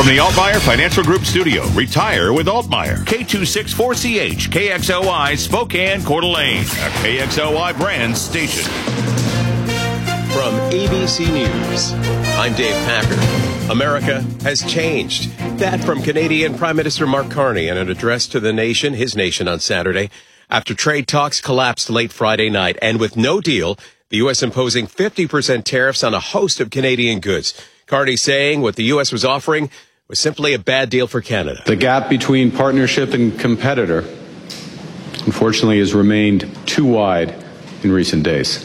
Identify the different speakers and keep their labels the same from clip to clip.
Speaker 1: From the Altmaier Financial Group studio, retire with Altmaier. K264CH, KXOI, Spokane, Coeur d'Alene, a KXOI brand station.
Speaker 2: From ABC News, I'm Dave Packer. America has changed. That from Canadian Prime Minister Mark Carney in an address to the nation, his nation on Saturday, after trade talks collapsed late Friday night. And with no deal, the U.S. imposing 50% tariffs on a host of Canadian goods. Carney saying what the U.S. was offering was simply a bad deal for Canada.
Speaker 3: The gap between partnership and competitor, unfortunately, has remained too wide in recent days.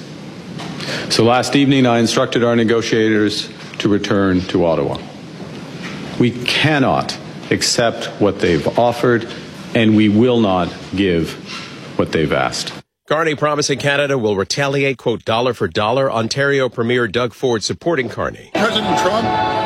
Speaker 3: So last evening, I instructed our negotiators to return to Ottawa. We cannot accept what they've offered, and we will not give what they've asked.
Speaker 2: Carney promising Canada will retaliate, quote, dollar for dollar. Ontario Premier Doug Ford supporting Carney.
Speaker 4: President Trump,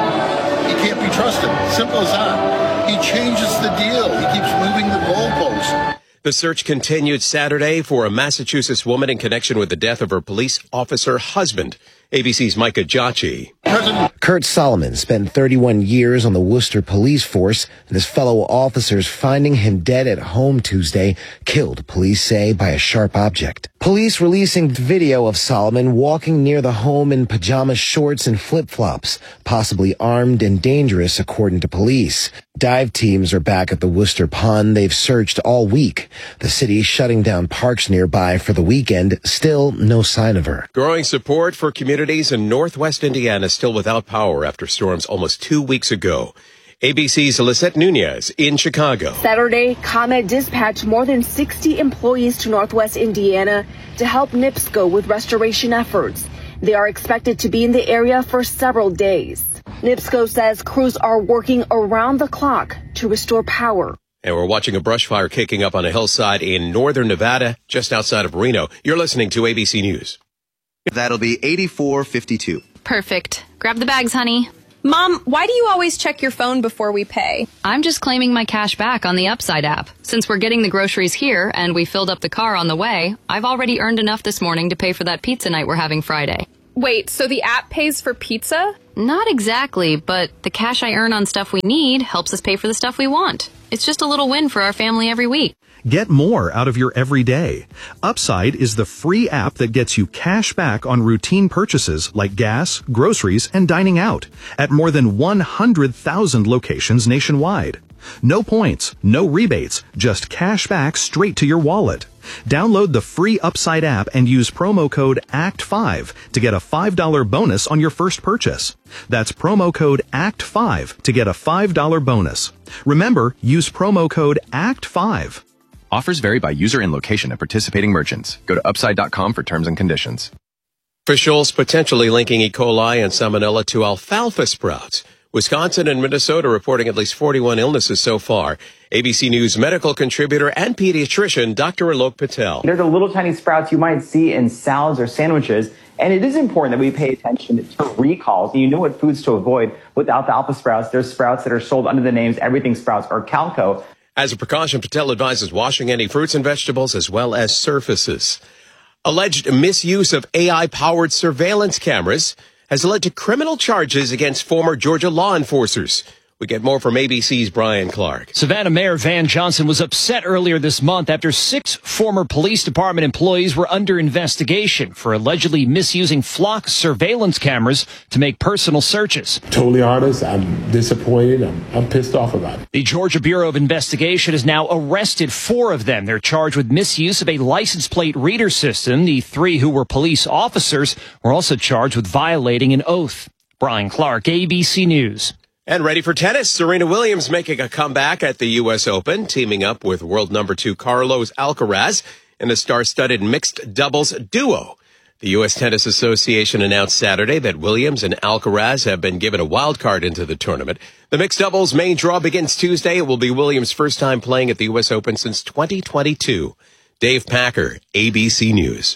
Speaker 4: he can't be trusted. Simple as that. He changes the deal. He keeps moving the goalposts.
Speaker 2: The search continued Saturday for a Massachusetts woman in connection with the death of her police officer husband. ABC's Micah Giacchi.
Speaker 5: Kurt Solomon spent 31 years on the Worcester police force, and his fellow officers finding him dead at home Tuesday, killed, police say, by a sharp object. Police releasing video of Solomon walking near the home in pajama shorts and flip-flops, possibly armed and dangerous, according to police. Dive teams are back at the Worcester Pond. They've searched all week. The city shutting down parks nearby for the weekend. Still no sign of her.
Speaker 2: Growing support for communities in northwest Indiana still without power after storms almost 2 weeks ago. ABC's Lisette Nunez in Chicago.
Speaker 6: Saturday, ComEd dispatched more than 60 employees to northwest Indiana to help NIPSCO with restoration efforts. They are expected to be in the area for several days. NIPSCO says crews are working around the clock to restore power.
Speaker 2: And we're watching a brush fire kicking up on a hillside in northern Nevada, just outside of Reno. You're listening to ABC News.
Speaker 7: That'll be 84.52.
Speaker 8: Perfect. Grab the bags, honey.
Speaker 9: Mom, why do you always check your phone before we pay?
Speaker 8: I'm just claiming my cash back on the Upside app. Since we're getting the groceries here and we filled up the car on the way, I've already earned enough this morning to pay for that pizza night we're having Friday.
Speaker 9: Wait, so the app pays for pizza?
Speaker 8: Not exactly, but the cash I earn on stuff we need helps us pay for the stuff we want. It's just a little win for our family every week.
Speaker 10: Get more out of your everyday. Upside is the free app that gets you cash back on routine purchases like gas, groceries, and dining out at more than 100,000 locations nationwide. No points, no rebates, just cash back straight to your wallet. Download the free Upside app and use promo code ACT5 to get a $5 bonus on your first purchase. That's promo code ACT5 to get a $5 bonus. Remember, use promo code ACT5.
Speaker 11: Offers vary by user and location at participating merchants. Go to upside.com for terms and conditions.
Speaker 2: Officials potentially linking E. coli and salmonella to alfalfa sprouts. Wisconsin and Minnesota reporting at least 41 illnesses so far. ABC News medical contributor and pediatrician Dr. Alok Patel.
Speaker 12: They're the little tiny sprouts you might see in salads or sandwiches. And it is important that we pay attention to recalls. You know what foods to avoid with alfalfa sprouts. There's sprouts that are sold under the names Everything Sprouts or Calco.
Speaker 2: As a precaution, Patel advises washing any fruits and vegetables as well as surfaces. Alleged misuse of AI-powered surveillance cameras has led to criminal charges against former Georgia law enforcers. We get more from ABC's Brian Clark.
Speaker 13: Savannah Mayor Van Johnson was upset earlier this month after 6 former police department employees were under investigation for allegedly misusing flock surveillance cameras to make personal searches.
Speaker 14: Totally honest, I'm disappointed. I'm pissed off about it.
Speaker 13: The Georgia Bureau of Investigation has now arrested 4 of them. They're charged with misuse of a license plate reader system. The 3 who were police officers were also charged with violating an oath. Brian Clark, ABC News.
Speaker 2: And ready for tennis, Serena Williams making a comeback at the U.S. Open, teaming up with world number 2 Carlos Alcaraz in a star-studded mixed doubles duo. The U.S. Tennis Association announced Saturday that Williams and Alcaraz have been given a wild card into the tournament. The mixed doubles main draw begins Tuesday. It will be Williams' first time playing at the U.S. Open since 2022. Dave Packer, ABC News.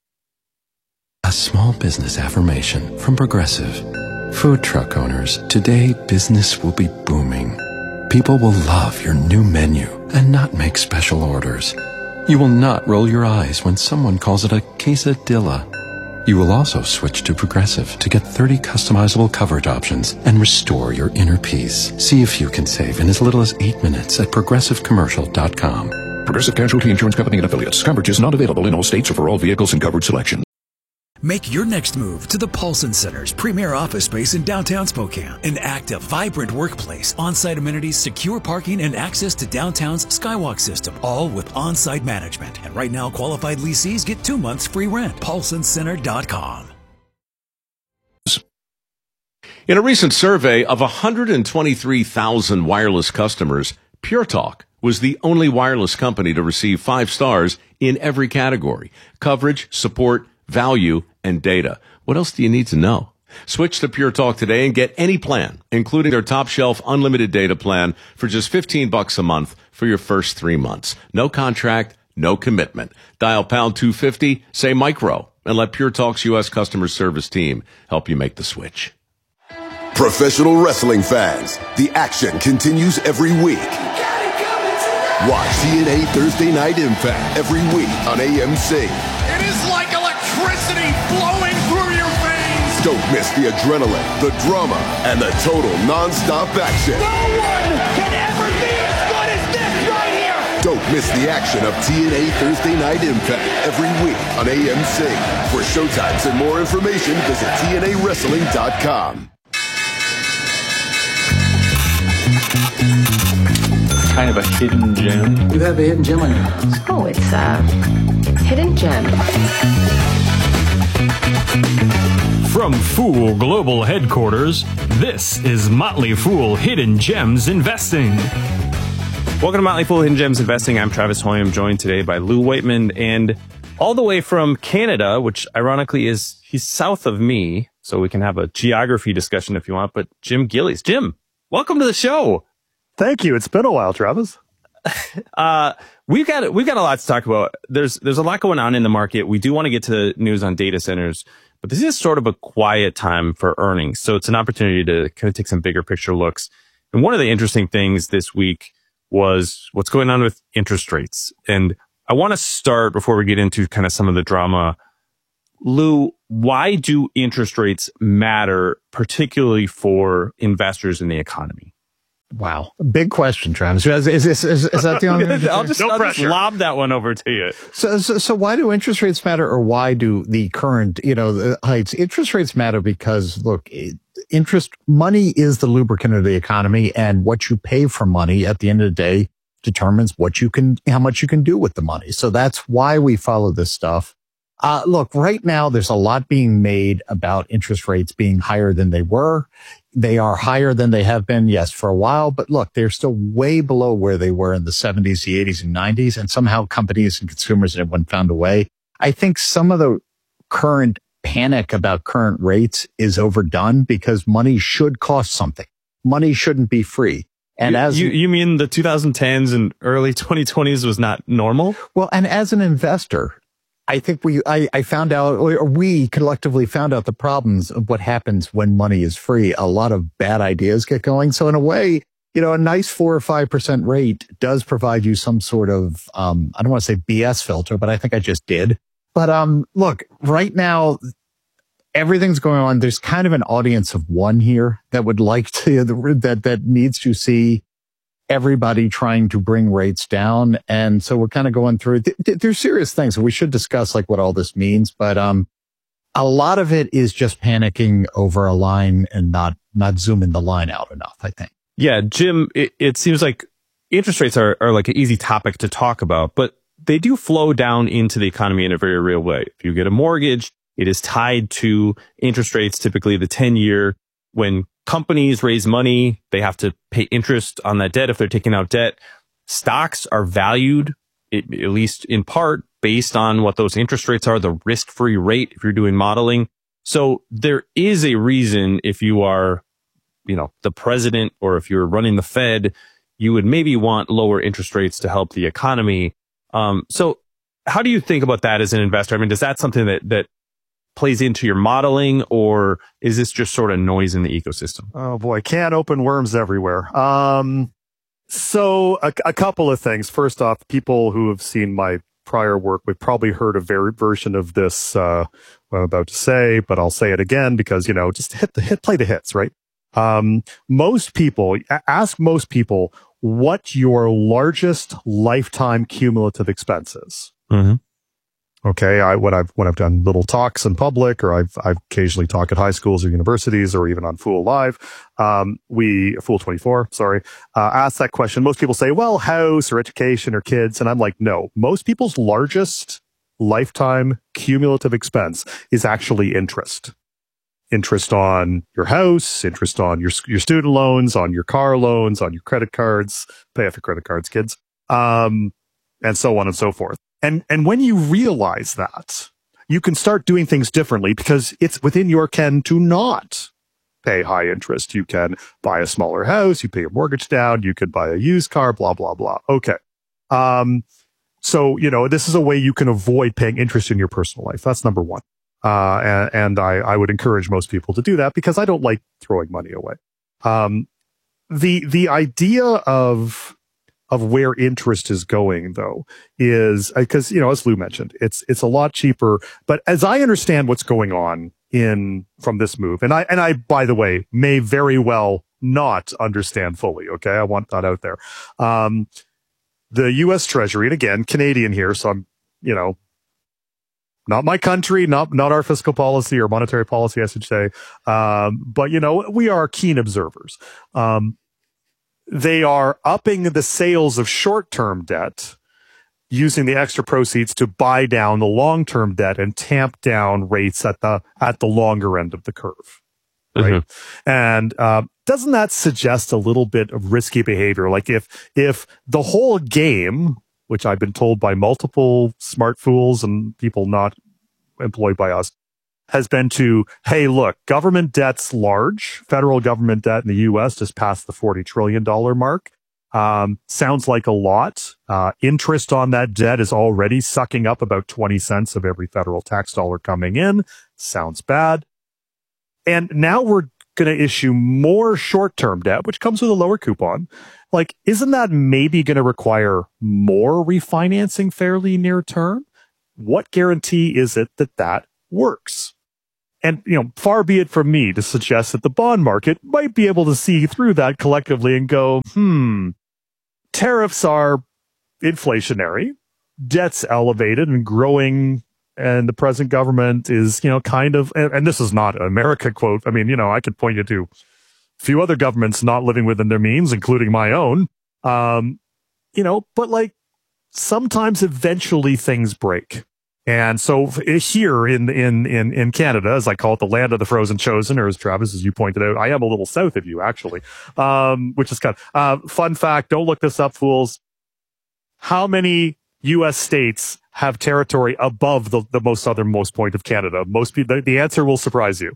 Speaker 15: A small business affirmation from Progressive. Food truck owners, today business will be booming. People will love your new menu and not make special orders. You will not roll your eyes when someone calls it a quesadilla. You will also switch to Progressive to get 30 customizable coverage options and restore your inner peace. See if you can save in as little as 8 minutes at progressivecommercial.com.
Speaker 16: Progressive Casualty Insurance Company and Affiliates. Coverage is not available in all states or for all vehicles and coverage selection.
Speaker 17: Make your next move to the Paulson Center's premier office space in downtown Spokane. An active, vibrant workplace, on-site amenities, secure parking, and access to downtown's Skywalk system, all with on-site management. And right now, qualified lessees get 2 months free rent. PaulsonCenter.com.
Speaker 18: In a recent survey of 123,000 wireless customers, Pure Talk was the only wireless company to receive 5 stars in every category: coverage, support, value, and data. What else do you need to know? Switch to Pure Talk today and get any plan, including their top shelf unlimited data plan, for just $15 a month for your first 3 months. No contract, no commitment. Dial pound 250, say micro, and let Pure Talk's U.S. customer service team help you make the switch.
Speaker 19: Professional wrestling fans, the action continues every week. Watch TNA Thursday Night Impact every week on AMC.
Speaker 20: It is like electricity flowing through your veins.
Speaker 19: Don't miss the adrenaline, the drama, and the total non-stop action.
Speaker 20: No one can ever be as good as this right here.
Speaker 19: Don't miss the action of TNA Thursday Night Impact every week on AMC. For showtimes and more information, visit TNAWrestling.com.
Speaker 3: Kind of a hidden gem.
Speaker 21: You have a hidden gem on your hands.
Speaker 22: Oh, it's a hidden gem.
Speaker 23: From Fool Global Headquarters, this is Motley Fool Hidden Gems Investing.
Speaker 24: Welcome to Motley Fool Hidden Gems Investing. I'm Travis Hoy. I'm joined today by Lou Waitman, and all the way from Canada, which ironically he's south of me, so we can have a geography discussion if you want, but Jim Gillies. Jim, welcome to the show.
Speaker 25: Thank you. It's been a while, Travis.
Speaker 24: We've got a lot to talk about. There's a lot going on in the market. We do want to get to news on data centers, but this is sort of a quiet time for earnings. So it's an opportunity to kind of take some bigger picture looks. And one of the interesting things this week was what's going on with interest rates. And I want to start before we get into kind of some of the drama. Lou, why do interest rates matter, particularly for investors in the economy?
Speaker 26: Wow. Big question, Travis. Is that the only
Speaker 24: I'll just lob that one over to you.
Speaker 26: So why do interest rates matter, or why do the current, the heights? Interest rates matter because, look, money is the lubricant of the economy, and what you pay for money at the end of the day determines how much you can do with the money. So that's why we follow this stuff. Look, right now, there's a lot being made about interest rates being higher than they were. They are higher than they have been, yes, for a while. But look, they're still way below where they were in the 70s, the 80s, and 90s. And somehow companies and consumers and everyone found a way. I think some of the current panic about current rates is overdone because money should cost something. Money shouldn't be free. And
Speaker 24: you mean the 2010s and early 2020s was not normal?
Speaker 26: Well, and as an investor, I think I found out, or we collectively found out the problems of what happens when money is free. A lot of bad ideas get going. So in a way, a nice 4 or 5% rate does provide you some sort of, I don't want to say BS filter, but I think I just did. But, look, right now, everything's going on. There's kind of an audience of one here that would like to, that needs to see everybody trying to bring rates down. And so we're kind of going through, there's serious things. So we should discuss like what all this means. But, a lot of it is just panicking over a line and not zooming the line out enough, I think.
Speaker 24: Yeah, Jim, it seems like interest rates are like an easy topic to talk about, but they do flow down into the economy in a very real way. If you get a mortgage, it is tied to interest rates, typically the 10-year. When companies raise money, they have to pay interest on that debt if they're taking out debt. Stocks are valued, at least in part, based on what those interest rates are, the risk-free rate if you're doing modeling. So there is a reason if you are, the president or if you're running the Fed, you would maybe want lower interest rates to help the economy. So how do you think about that as an investor? I mean, is that something that plays into your modeling, or is this just sort of noise in the ecosystem?
Speaker 25: Oh boy, can't open worms everywhere. So a couple of things. First off, people who have seen my prior work, we've probably heard a version of this what I'm about to say, but I'll say it again because, just play the hits, right? Ask most people what your largest lifetime cumulative expense is.
Speaker 24: Mm-hmm.
Speaker 25: Okay. When I've done little talks in public, or I've occasionally talk at high schools or universities, or even on Fool Live, Fool 24, sorry, ask that question. Most people say, well, house or education or kids. And I'm like, no, most people's largest lifetime cumulative expense is actually interest. Interest on your house, interest on your student loans, on your car loans, on your credit cards, pay off your credit cards, kids, and so on and so forth. And when you realize that, you can start doing things differently because it's within your ken to not pay high interest. You can buy a smaller house, you pay your mortgage down, you could buy a used car, blah, blah, blah. Okay. So, this is a way you can avoid paying interest in your personal life. That's number one. And I would encourage most people to do that because I don't like throwing money away. The idea of where interest is going, though, is because, as Lou mentioned, it's a lot cheaper. But as I understand what's going on from this move, and I, by the way, may very well not understand fully. Okay. I want that out there. The U.S. Treasury, and again, Canadian here. So I'm, not my country, not our fiscal policy or monetary policy, I should say. But we are keen observers. They are upping the sales of short-term debt, using the extra proceeds to buy down the long-term debt and tamp down rates at the longer end of the curve. Right. Mm-hmm. And, doesn't that suggest a little bit of risky behavior? Like if the whole game, which I've been told by multiple smart fools and people not employed by us, has been to, hey, look, government debt's large. Federal government debt in the U.S. just passed the $40 trillion mark. Sounds like a lot. Interest on that debt is already sucking up about 20 cents of every federal tax dollar coming in. Sounds bad. And now we're going to issue more short-term debt, which comes with a lower coupon. Like, isn't that maybe going to require more refinancing fairly near term? What guarantee is it that works? And, far be it from me to suggest that the bond market might be able to see through that collectively and go, tariffs are inflationary, debt's elevated and growing, and the present government is, kind of, and this is not an America quote. I mean, I could point you to a few other governments not living within their means, including my own. But like sometimes eventually things break. And so here in Canada, as I call it, the land of the frozen chosen, or as Travis, as you pointed out, I am a little south of you actually, which is kind of, fun fact. Don't look this up, fools. How many U.S. states have territory above the most southernmost point of Canada? Most people, the answer will surprise you.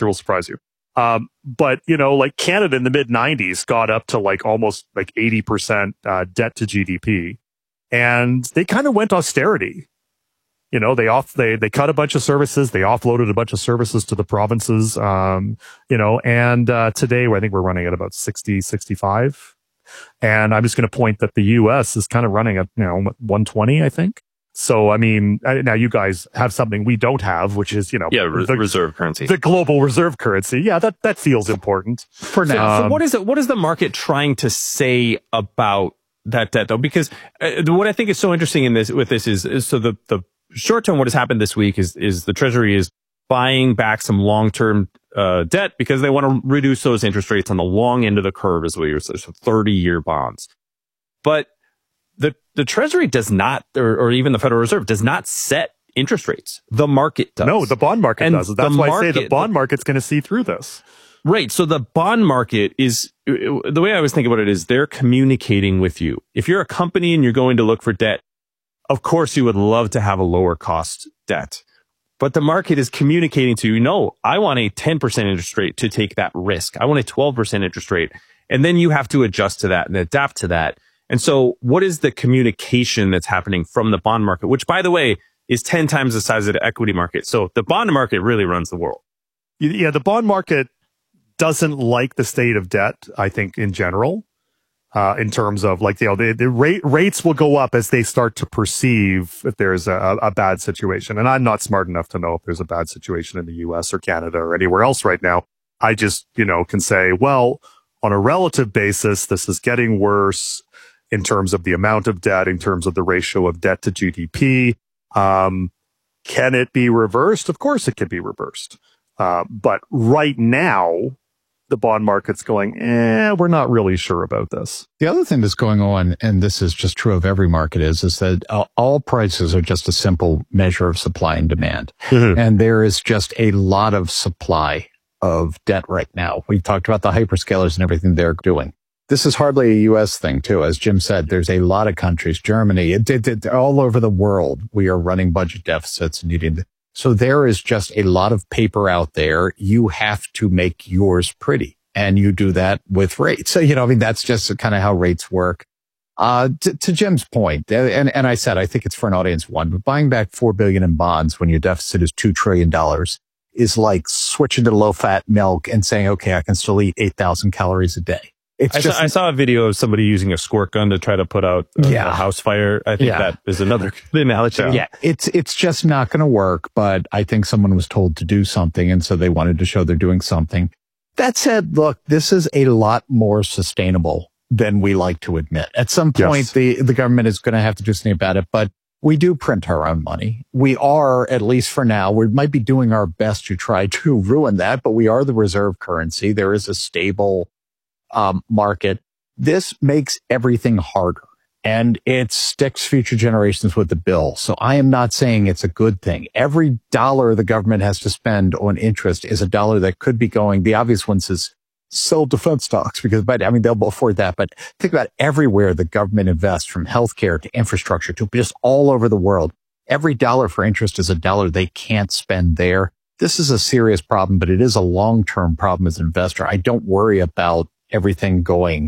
Speaker 25: But like Canada in the mid 90s got up to like almost like 80% debt to GDP, and they kind of went austerity. They cut a bunch of services. They offloaded a bunch of services to the provinces. And today I think we're running at about 60, 65. And I'm just going to point that the U.S. is kind of running at, 120, I think. So, I mean, now you guys have something we don't have, which is,
Speaker 24: the reserve currency,
Speaker 25: the global reserve currency. Yeah, that feels important for now.
Speaker 24: So what is the market trying to say about that debt though? Because what I think is so interesting is so the short term, what has happened this week is the Treasury is buying back some long-term debt because they want to reduce those interest rates on the long end of the curve, as we were saying, so 30-year bonds. But the Treasury does not, or even the Federal Reserve does not set interest rates. The market does.
Speaker 25: No, the bond market does. That's why I say the bond market's going to see through this.
Speaker 24: Right. So the bond market is, the way I always think about it is they're communicating with you. If you're a company and you're going to look for debt, of course you would love to have a lower cost debt. But the market is communicating to you, no, I want a 10% interest rate to take that risk. I want a 12% interest rate. And then you have to adjust to that and adapt to that. And so what is the communication that's happening from the bond market, which, by the way, is 10 times the size of the equity market? So the bond market really runs the world.
Speaker 25: Yeah, the bond market doesn't like the state of debt, I think, in general. in terms of like, the rates will go up as they start to perceive if there's a bad situation. And I'm not smart enough to know if there's a bad situation in the US or Canada or anywhere else right now. I just, can say, well, on a relative basis, this is getting worse in terms of the amount of debt, in terms of the ratio of debt to GDP. Can it be reversed? Of course it can be reversed. But right now, the bond market's going, we're not really sure about this.
Speaker 26: The other thing that's going on, and this is just true of every market, is that all prices are just a simple measure of supply and demand. Mm-hmm. And there is just a lot of supply of debt right now. We've talked about the hyperscalers and everything they're doing. This is hardly a U.S. thing, too. As Jim said, there's a lot of countries, Germany, all over the world, we are running budget deficits and needing. So there is just a lot of paper out there. You have to make yours pretty. And you do that with rates. So, that's just kind of how rates work. To Jim's point, and I said, I think it's for an audience one, but buying back $4 billion in bonds when your deficit is $2 trillion is like switching to low-fat milk and saying, okay, I can still eat 8,000 calories a day.
Speaker 24: I saw a video of somebody using a squirt gun to try to put out a house fire. I think that is another good analogy.
Speaker 26: Yeah, it's just not going to work, but I think someone was told to do something, and so they wanted to show they're doing something. That said, look, this is a lot more sustainable than we like to admit. At some point, the government is going to have to do something about it, but we do print our own money. We are, at least for now, we might be doing our best to try to ruin that, but we are the reserve currency. There is a stable market. This makes everything harder, and it sticks future generations with the bill. So I am not saying it's a good thing. Every dollar the government has to spend on interest is a dollar that could be going. The obvious ones is sell defense stocks because, they'll afford that. But think about everywhere the government invests, from healthcare to infrastructure to just all over the world. Every dollar for interest is a dollar they can't spend there. This is a serious problem, but it is a long-term problem as an investor. I don't worry about everything going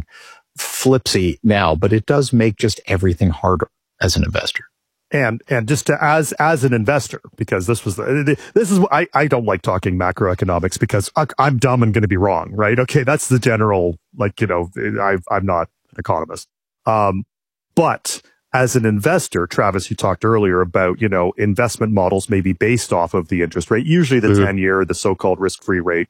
Speaker 26: flipsy now, but it does make just everything harder as an investor.
Speaker 25: And just as an investor, because I don't like talking macroeconomics because I'm dumb and going to be wrong, right? Okay, that's the general, I'm not an economist. But as an investor, Travis, you talked earlier about, investment models may be based off of the interest rate, usually the 10-year, the so-called risk-free rate.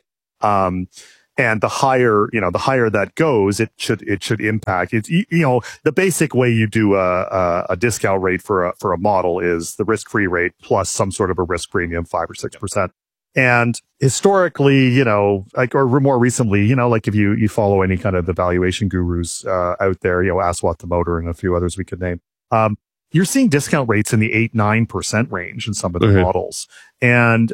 Speaker 25: And the higher that goes, it should impact. It's, the basic way you do a discount rate for a model is the risk-free rate plus some sort of a risk premium, 5 or 6%. And historically, or more recently, if you follow any kind of the valuation gurus, out there, Aswath the Motor and a few others we could name, you're seeing discount rates in the 8-9% range in some of the models. And,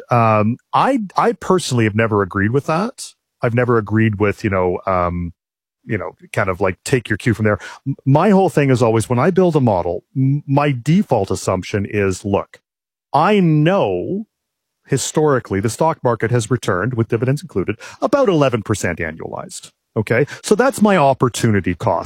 Speaker 25: I personally have never agreed with that. I've never agreed with, kind of like take your cue from there. My whole thing is always when I build a model, my default assumption is, look, I know historically the stock market has returned, with dividends included, about 11% annualized. Okay. So that's my opportunity cost.